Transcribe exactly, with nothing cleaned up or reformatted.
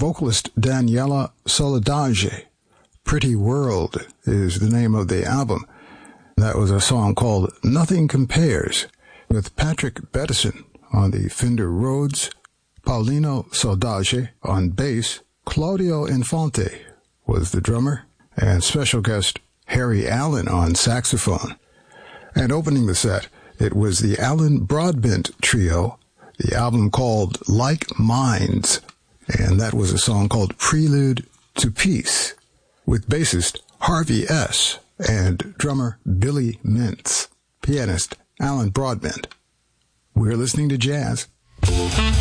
vocalist Daniela Soledade. Pretty World is the name of the album. That was a song called Nothing Compares, with Patrick Bettison on the Fender Rhodes, Paulino Soldage on bass, Claudio Infante was the drummer, and special guest Harry Allen on saxophone. And opening the set, it was the Alan Broadbent Trio, the album called Like Minds, and that was a song called Prelude to Peace, with bassist Harvey S. and drummer Billy Mintz, pianist Alan Broadbent. We're listening to jazz.